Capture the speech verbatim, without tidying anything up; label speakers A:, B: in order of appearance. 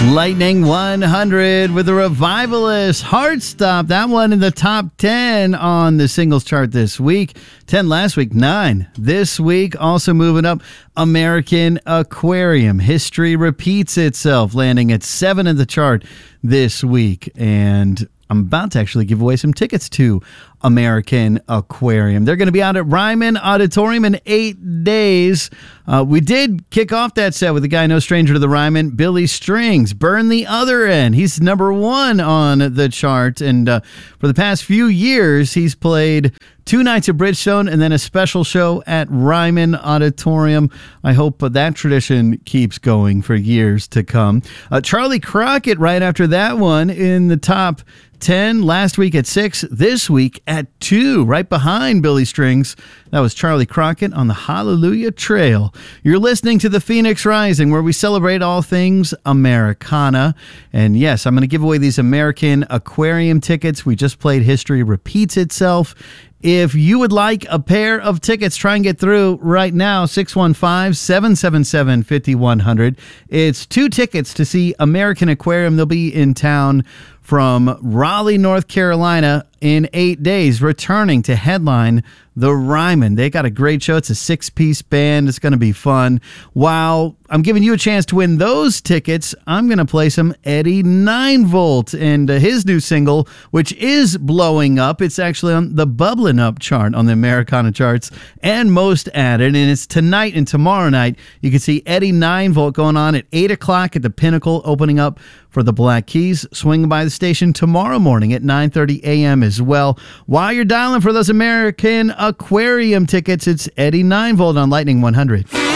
A: Lightning one hundred with the Revivalist Heartstop. That one in the top ten on the singles chart this week. ten last week, nine this week. Also moving up, American Aquarium. History repeats itself, landing at seven in the chart this week. And I'm about to actually give away some tickets to American Aquarium. They're going to be out at Ryman Auditorium in eight days. Uh, we did kick off that set with a guy no stranger to the Ryman, Billy Strings. Burn the Other End. He's number one on the chart. And uh, for the past few years, he's played two nights at Bridgestone and then a special show at Ryman Auditorium. I hope that tradition keeps going for years to come. Uh, Charlie Crockett right after that one in the top ten, last week at six, this week at two, right behind Billy Strings. That was Charlie Crockett on the Hallelujah Trail. You're listening to the Phoenix Rising, where we celebrate all things Americana. And yes, I'm going to give away these American Aquarium tickets. We just played History Repeats Itself. If you would like a pair of tickets, try and get through right now, six one five, seven seven seven, five one zero zero. It's two tickets to see American Aquarium. They'll be in town from Raleigh, North Carolina in eight days, returning to headline the Ryman. They got a great show. It's a six-piece band. It's going to be fun. While I'm giving you a chance to win those tickets, I'm going to play some Eddie nine volt and uh, his new single, which is blowing up. It's actually on the Bubbling Up chart on the Americana charts and Most Added, and it's tonight and tomorrow night. You can see Eddie nine volt going on at eight o'clock at the Pinnacle, opening up for the Black Keys. Swing by the station tomorrow morning at nine thirty a.m. as well. While you're dialing for those American Aquarium tickets, it's Eddie nine volt on Lightning one hundred.